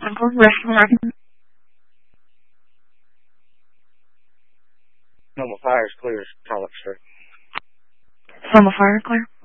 7-4, rest Sonoma Fire is clear. Charlotte Street. Sonoma Fire, clear.